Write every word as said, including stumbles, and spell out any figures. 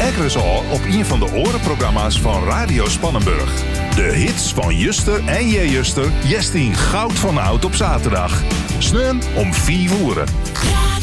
Ekkeres al op een van de orenprogramma's van Radio Spannenburg. De hits van Juster en J. Juster, Jestien goud van oud op zaterdag. Sneun om vier uur.